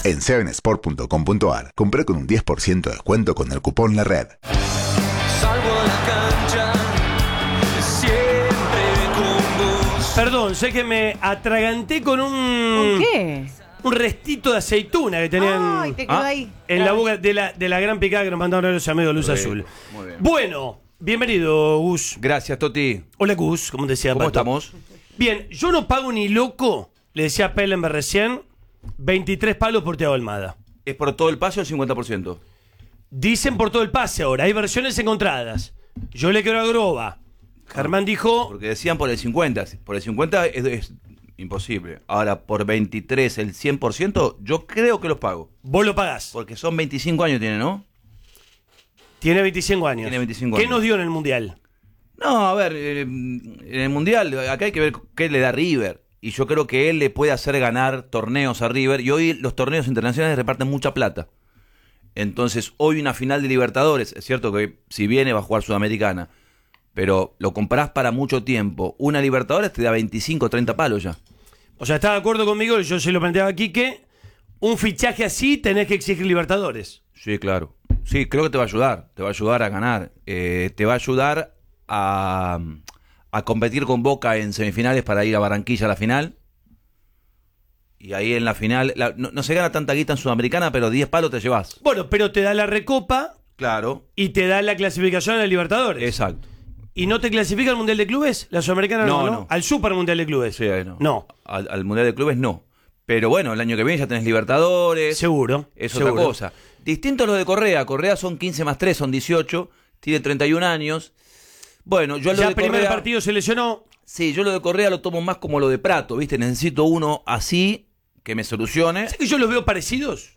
En 7sport.com.ar, compré con un 10% de descuento con el cupón La Red. Salgo a la cancha, siempre con vos. Perdón, sé que me atraganté con ¿Con qué? un restito de aceituna que tenían Ay, te quedó ahí. en la boca de la gran picada que nos mandaron los amigos de Luz Azul. Muy bien. Bueno, bienvenido, Gus. Gracias, Toti. Hola, Gus, como decía ¿Cómo Pato. estamos? Bien, yo no pago ni loco, le decía a Pellenberg recién, 23 palos por Thiago Almada. ¿Es por todo el pase o el 50%? Dicen por todo el pase ahora, hay versiones encontradas. Yo le quiero a Groba. Germán dijo, Porque decían por el 50. Por el 50 es imposible. Ahora, por 23, el 100%, yo creo que los pago. vos lo pagás. Porque son 25 años tiene, ¿no? Tiene 25 años. Tiene 25 ¿Qué años. nos dio en el Mundial? No, a ver, en el Mundial, acá hay que ver qué le da River. Y yo creo que él le puede hacer ganar torneos a River. Y hoy los torneos internacionales reparten mucha plata. Entonces, hoy una final de Libertadores. Es cierto que si viene va a jugar Sudamericana. Pero lo comprás para mucho tiempo. Una Libertadores te da 25 o 30 palos ya. O sea, ¿está de acuerdo conmigo? Yo se lo planteaba aquí que un fichaje así tenés que exigir Libertadores. Sí, claro. Sí, creo que te va a ayudar. Te va a ayudar a ganar. Te va a ayudar a competir con Boca en semifinales para ir a Barranquilla a la final. Y ahí en la final, no se gana tanta guita en Sudamericana, pero 10 palos te llevas. Bueno, pero te da la Recopa Claro. y te da la clasificación a la Libertadores. Exacto. ¿Y no te clasifica al Mundial de Clubes? ¿La Sudamericana no? No. ¿Al Super Mundial de Clubes? Sí, no. No. Al Mundial de Clubes no. Pero bueno, el año que viene ya tenés Libertadores. Seguro. Es seguro. otra cosa. Distinto a lo de Correa. Correa son 15 más 3, son 18. Tiene 31 años. Bueno, yo lo Ya de primer Correa... partido se lesionó. Sí, yo lo de Correa lo tomo más como lo de Prato, ¿viste? Necesito uno así que me solucione. ¿Sabes que yo los veo parecidos?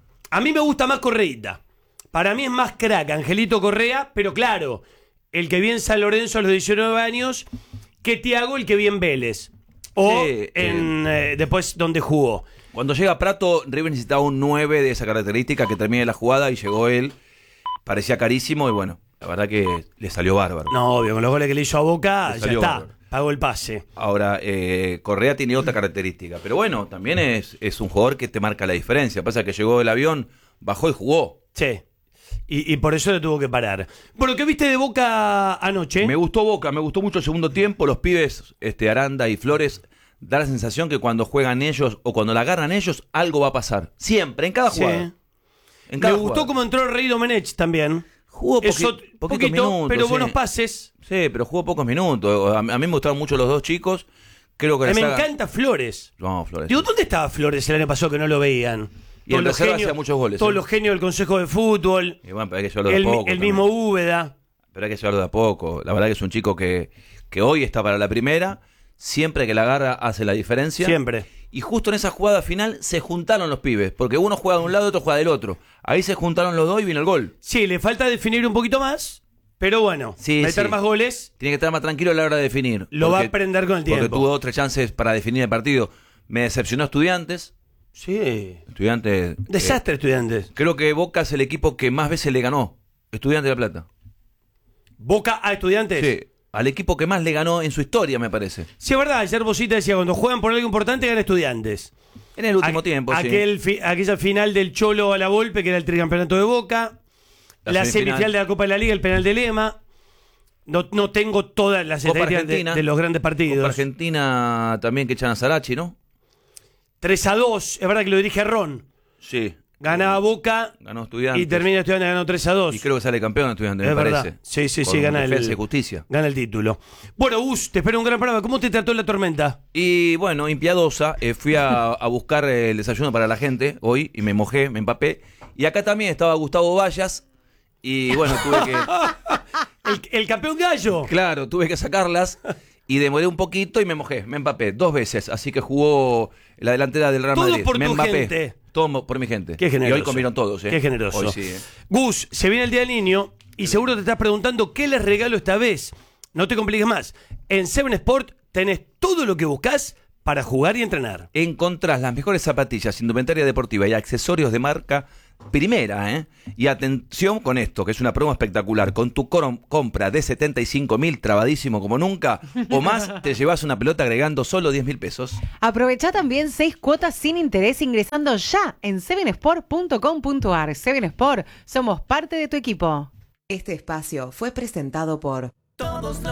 A mí me gusta más Correita. Para mí es más crack Angelito Correa, pero claro, el que vi en San Lorenzo a los 19 años, que Thiago el que vi en Vélez. O Sí, después donde jugó. Cuando llega Prato, River necesitaba un 9 de esa característica que termine la jugada y llegó él. Parecía carísimo y bueno, la verdad que le salió bárbaro. No, obvio, con los goles que le hizo a Boca, Le ya salió está. bárbaro. Pagó el pase. Ahora, Correa tiene otra característica, pero bueno, también es un jugador que te marca la diferencia. Pasa que llegó del avión, bajó y jugó. Sí. Y por eso le tuvo que parar. Bueno, ¿qué viste de Boca anoche? Me gustó Boca, me gustó mucho el segundo tiempo. Los pibes, Aranda y Flores, da la sensación que cuando juegan ellos o cuando la agarran ellos, algo va a pasar. Siempre, en cada Sí. jugada. En Me cada gustó jugada. cómo entró el Rey Domenech también. Jugó Eso, poquitos minutos. pero sí. buenos pases. Sí, pero jugó pocos minutos. A mí me gustaron mucho los dos chicos. Creo que Me la saga- encanta Flores. No, Flores. Digo, ¿dónde estaba Flores el año pasado que no lo veían? Y en Todos los reserva genios- hacía muchos goles, Todos ¿eh? los genios del Consejo de Fútbol. Y bueno, pero hay que llevarlo de a poco. El también. mismo Úbeda. Pero hay que llevarlo de a poco. La verdad que es un chico que hoy está para la primera. Siempre que la agarra hace la diferencia. Siempre. Y justo en esa jugada final se juntaron los pibes. Porque uno juega de un lado y otro juega del otro. Ahí se juntaron los dos y vino el gol. Sí, le falta definir un poquito más. Pero bueno, Sí, meter sí. más goles Tiene que estar más tranquilo a la hora de definir. lo va a aprender con el tiempo. Porque tuvo 3 chances para definir el partido. Me decepcionó Estudiantes. Sí. Estudiantes. Desastre, Estudiantes. Creo que Boca es el equipo que más veces le ganó. Estudiantes de La Plata. Boca a Estudiantes. Sí. Al equipo que más le ganó en su historia, me parece. Sí, es verdad. Ayer Bosita decía, cuando juegan por algo importante, ganan Estudiantes. En el último tiempo, sí. Aquella final del Cholo a la Volpe, que era el tricampeonato de Boca. La semifinal de la Copa de la Liga, el penal de Lema. No tengo todas las Copa estadísticas Argentina. de los grandes partidos. Copa Argentina también que echan a Sarachi, ¿no? 3-2, es verdad que lo dirige Ron. Sí. Gana Boca Ganó Estudiantes. y termina Estudiantes ganando 3-2. Y creo que sale campeón Estudiantes, Es me verdad. parece. Sí, Con gana Defensa y Justicia. Gana el título. Bueno, Gus, te espero un gran programa. ¿Cómo te trató la tormenta? Y bueno, impiadosa, fui a buscar el desayuno para la gente hoy y me mojé, me empapé. Y acá también estaba Gustavo Vallas y bueno, tuve que... El campeón gallo. Claro, tuve que sacarlas y demoré un poquito y me mojé, me empapé 2 veces. Así que jugó la delantera del Real Todo Madrid. por me tu empapé. gente. Todo por mi gente. Qué generoso. Y hoy comieron todos, Qué generoso. Hoy sí, Gus, se viene el Día del Niño y seguro te estás preguntando qué les regalo esta vez. No te compliques más. En 7 Sport tenés todo lo que buscas para jugar y entrenar. Encontrás las mejores zapatillas, indumentaria deportiva y accesorios de marca primera, ¿eh? Y atención con esto, que es una promo espectacular. Con tu compra de 75.000, trabadísimo como nunca, o más, te llevas una pelota agregando solo 10.000 pesos. Aprovecha también 6 cuotas sin interés ingresando ya en 7sport.com.ar. 7sport, somos parte de tu equipo. Este espacio fue presentado por